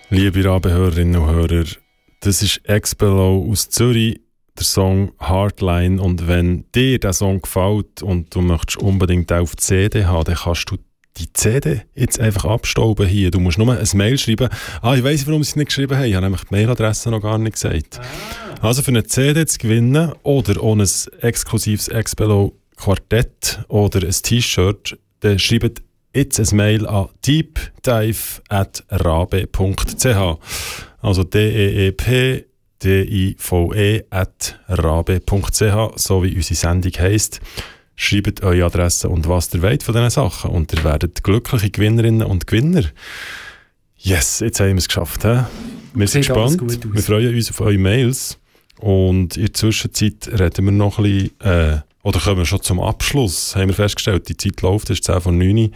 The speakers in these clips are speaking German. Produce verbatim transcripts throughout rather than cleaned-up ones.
Liebe Rabe-Hörerinnen und Hörer, das ist Expelo aus Zürich, der Song Hardline. Und wenn dir der Song gefällt und du möchtest unbedingt auf C D haben, dann kannst du die C D jetzt einfach abstauben hier. Du musst nur ein Mail schreiben. Ah, ich weiss, warum sie es nicht geschrieben haben. Ich habe nämlich die Mailadresse noch gar nicht gesagt. Ah. Also für eine C D zu gewinnen oder ohne ein exklusives Expelo-Quartett oder ein T-Shirt, dann schreibt jetzt ein Mail an deepdive at rabe punkt c h. Also D E E P D I V E at rabe punkt c h, so wie unsere Sendung heisst. Schreibt eure Adresse und was ihr wollt von diesen Sachen und ihr werdet glückliche Gewinnerinnen und Gewinner. Yes, jetzt haben wir es geschafft. He? Wir sind gespannt. Wir freuen uns auf eure Mails und in der Zwischenzeit reden wir noch ein bisschen, äh, oder kommen wir schon zum Abschluss, haben wir festgestellt. Die Zeit läuft, es ist zehn vor neun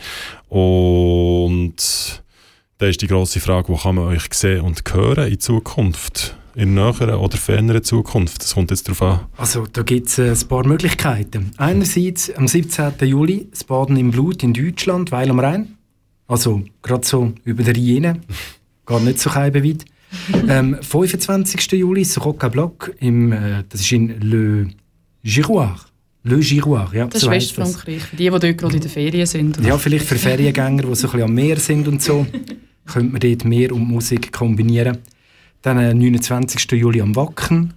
und da ist die grosse Frage, wo kann man euch sehen und hören in Zukunft? In näheren oder ferneren Zukunft? Das kommt jetzt darauf an. Also, da gibt es äh, ein paar Möglichkeiten. Einerseits am siebzehnten Juli das Baden im Blut in Deutschland, Weil am Rhein. Also, gerade so über der Rhein. Geht nicht so weit. ähm, fünfundzwanzigsten Juli das Rock à Bloc, im, äh, das ist in Le Girouard. Le Girouard, ja. Das so ist Westfrankreich, für die, die dort gerade in den Ferien sind. Ja, vielleicht für Feriengänger, die so ein bisschen am Meer sind und so, könnte man dort Meer und Musik kombinieren. Dann am neunundzwanzigsten Juli am Wacken.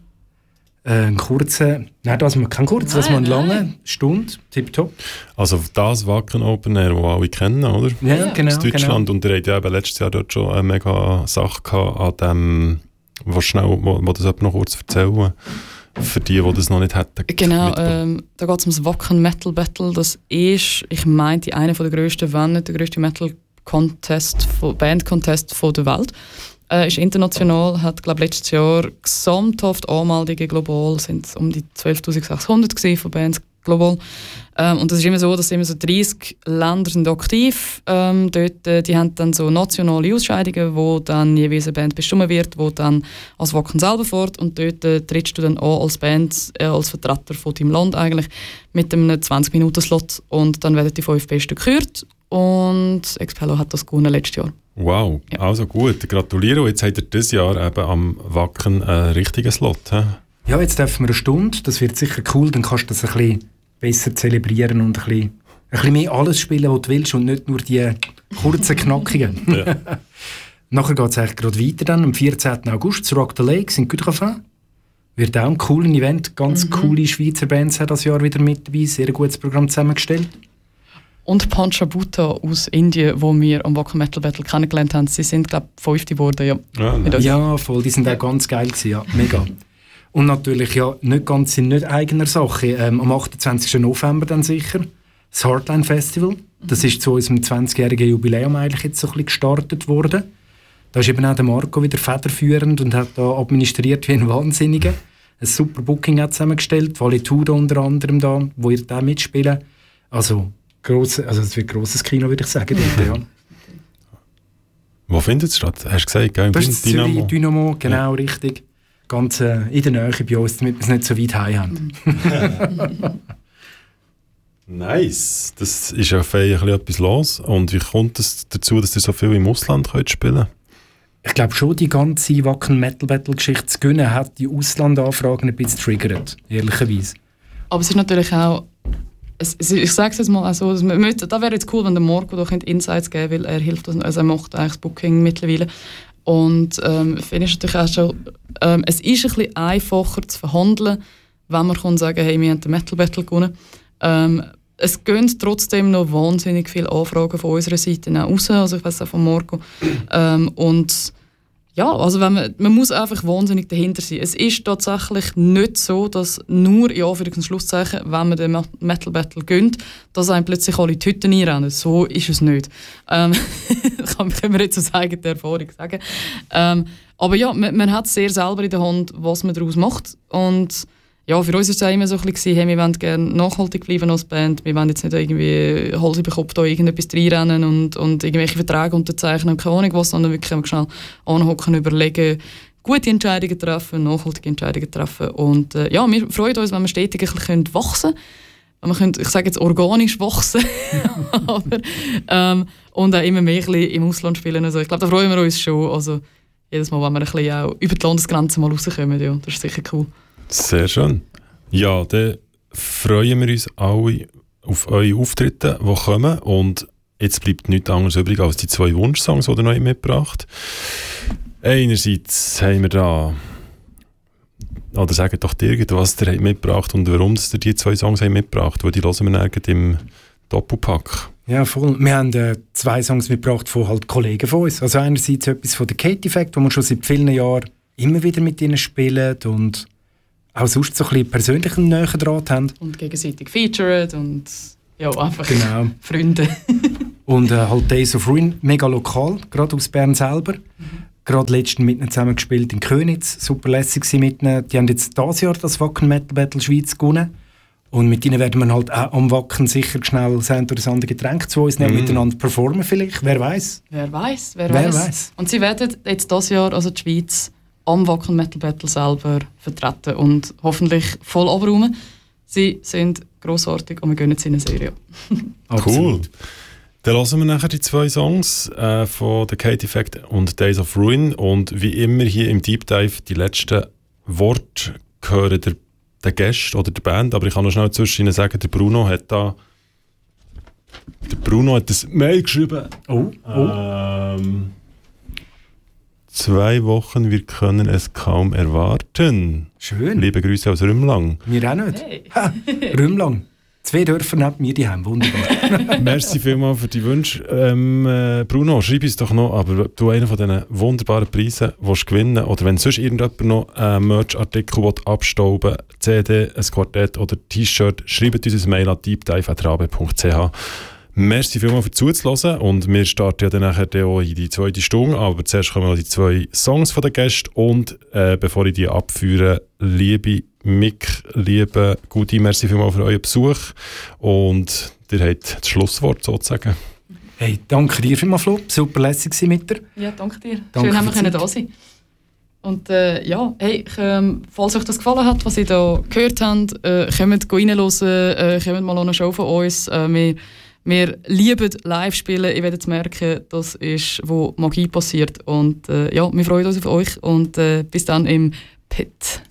Äh, ein kurzer, nein, das mal kein kurzer, das mal eine lange Stunde, tipptopp. Also das Wacken Open Air, das alle kennen, oder? Ja, ja. genau. Aus Deutschland. Genau. Und ihr habt ja eben letztes Jahr dort schon eine mega Sache gehabt, an dem, wo schnell, wo, wo das noch kurz erzählen, für die, die das noch nicht hätten. Genau, ähm, da geht es um das Wacken Metal Battle. Das ist, ich meinte, einer der grössten, wenn nicht der grösste Metal Contest, Band Contest der Welt. Äh, ist international, hat glaube letztes Jahr gesamthaft Anmeldungen global, sind es um die zwölftausendsechshundert von Bands global. Ähm, und das ist immer so, dass immer so dreissig Länder sind aktiv. Ähm, dort, äh, die haben dann so nationale Ausscheidungen, wo dann jeweils eine Band bestimmt wird, wo dann als Wacken selber fährt und dort äh, trittst du dann an als Band, äh, als Vertreter von deinem Land eigentlich, mit einem zwanzig Minuten Slot und dann werden die fünf Besten gekürt und Expelo hat das gewonnen letztes Jahr. Wow, ja. Also gut, gratuliere. Jetzt habt ihr dieses Jahr eben am Wacken einen richtigen Slot. He? Ja, jetzt dürfen wir eine Stunde, das wird sicher cool, dann kannst du das ein bisschen besser zelebrieren und ein bisschen, ein bisschen mehr alles spielen, was du willst und nicht nur die kurzen, knackigen. Ja. Nachher geht es eigentlich gerade weiter dann, am vierzehnten August zu Rock the Lakes in Cudrefin. Wird auch ein cooles Event, ganz mhm. coole Schweizer Bands haben das Jahr wieder mit dabei, sehr gutes Programm zusammengestellt. Und Panchabutta aus Indien, wo wir am Wacken Metal Battle kennengelernt haben. Sie sind, glaube ich, Fünfte geworden. Ja. Ja, ja, voll. Die sind auch ganz geil gewesen, ja. Mega. Und natürlich ja, nicht ganz in nicht eigener Sache. Ähm, am achtundzwanzigsten November dann sicher das Hardline Festival. Das ist zu unserem zwanzigjährigen Jubiläum eigentlich jetzt so ein bisschen gestartet worden. Da ist eben auch der Marco wieder federführend und hat da administriert wie ein Wahnsinniger. Ein super Booking hat zusammengestellt. Valetudo unter anderem da, wo ihr da mitspielen. Also Gross, also es wird ein grosses Kino, würde ich sagen. Dort, ja. Wo findet es statt? Hast du gesagt, gell? Das ist Dynamo. Zürich, Dynamo, genau, ja. Richtig. Ganz äh, in der Nähe bei uns, damit wir es nicht so weit heim haben. Nice. Das ist ja fein etwas los. Und wie kommt es dazu, dass ihr so viel im Ausland könnt spielen? Ich glaube schon, die ganze Wacken Metal Battle Geschichte zu gewinnen, hat die Auslandanfragen ein bisschen triggert, ehrlicherweise. Aber es ist natürlich auch ich sage es jetzt mal auch so, dass wir, da wäre jetzt cool, wenn der Marco da Insights geben könnte, weil er hilft uns, also er macht eigentlich das Booking mittlerweile. Und ähm, finde ich natürlich auch schon, ähm, es ist ein bisschen einfacher zu verhandeln, wenn man kann sagen, hey, wir haben den Metal Battle gewonnen. Ähm, es gehen trotzdem noch wahnsinnig viele Anfragen von unserer Seite auch raus, also ich weiss auch von Marco. Ähm, und ja, also wenn man, man muss einfach wahnsinnig dahinter sein. Es ist tatsächlich nicht so, dass nur, in Anführungs- und Schlusszeichen, wenn man den Metal Battle gönnt, dass einem plötzlich alle die Hütten einrennen. So ist es nicht. Ähm, kann man jetzt aus eigener Erfahrung sagen. Ähm, aber ja, man, man hat sehr selber in der Hand, was man daraus macht. Und ja, für uns war es auch immer so ein bisschen, hey, wir wollen gerne nachhaltig bleiben als Band. Wir wollen jetzt nicht irgendwie Hals über Kopf da irgendetwas reinrennen und, und irgendwelche Verträge unterzeichnen und keine Ahnung was, sondern wirklich schnell anhocken, überlegen, gute Entscheidungen treffen, nachhaltige Entscheidungen treffen. Und äh, ja, wir freuen uns, wenn wir stetig ein bisschen wachsen können. Wenn wir können, ich sage jetzt organisch wachsen, aber, ähm, und auch immer mehr ein bisschen im Ausland spielen. Also ich glaube, da freuen wir uns schon. Also, jedes Mal, wenn wir ein bisschen auch über die Landesgrenze mal rauskommen. Ja, das ist sicher cool. Sehr schön. Ja, dann freuen wir uns alle auf eure Auftritte, die kommen. Und jetzt bleibt nichts anderes übrig als die zwei Wunschsongs, die ihr noch mitgebracht habt. Einerseits haben wir da, oder sagt doch irgendwas, ihr habt mitgebracht und warum ihr die zwei Songs habt mitgebracht, weil die hören wir nirgends im Doppelpack. Ja, voll. Wir haben äh, zwei Songs mitgebracht von halt Kollegen von uns. Also einerseits etwas von der Katy Fact, wo wir schon seit vielen Jahren immer wieder mit ihnen spielen und auch sonst so ein bisschen persönlichen näheren Draht haben. Und gegenseitig featured und ja, einfach genau. Freunde. Und äh, halt Days of Ruin, mega lokal, gerade aus Bern selber. Mhm. Gerade letztens mit ihnen zusammen gespielt in Königs, super lässig mit ihnen. Die haben jetzt dieses Jahr das Wacken Metal Battle Schweiz gewonnen. Und mit ihnen werden wir halt auch am Wacken sicher schnell das eine oder das andere Getränk zu uns nehmen, mm. miteinander performen vielleicht, wer weiß. Wer weiß, wer, wer weiß. weiß. Und sie werden jetzt dieses Jahr, also die Schweiz, am Wacken Metal Battle selber vertreten und hoffentlich voll abräumen. Sie sind grossartig und wir gönnen es ihnen sehr. Ja. Cool. Dann hören wir nachher die zwei Songs äh, von The Katy Fact und Days of Ruin. Und wie immer hier im Deep Dive, die letzten Worte gehören der, der Gäste oder der Band. Aber ich kann noch schnell zwischen Ihnen sagen, der Bruno hat da der Bruno hat ein Mail geschrieben. Oh, oh. Ähm, zwei Wochen, wir können es kaum erwarten. Schön. Liebe Grüße aus Rümlang. Wir auch nicht. Hey. Ha, Rümlang. Zwei Dörfer neben mir, die haben wunderbar. Merci vielmals für die Wünsche. Ähm, äh, Bruno, schreib uns doch noch, aber du einen von diesen wunderbaren Preisen willst gewinnen oder wenn sonst irgendjemand noch einen Merch-Artikel abstauben will, C D, ein Quartett oder T-Shirt, schreibt uns ein Mail an deepdive at rabe punkt c h. Merci vielmals für zuzuhören und wir starten ja dann nachher auch in die zweite Stunde, aber zuerst kommen noch die zwei Songs von den Gästen und äh, bevor ich die abführe, liebe Mick, liebe Gudi, merci vielmals für euren Besuch und ihr habt das Schlusswort sozusagen. Hey, danke dir vielmals, Flo, super lässig mit dir. Ja, danke dir. Danke Schön, haben wir da sein. Und äh, ja, hey, ich, ähm, falls euch das gefallen hat, was ihr da gehört habt, äh, kommt reinhören, äh, kommt mal an eine Show von uns. Äh, wir Wir lieben Live-Spielen. Ihr werdet merken, das ist, wo Magie passiert. Und äh, ja, wir freuen uns auf euch und äh, bis dann im Pit.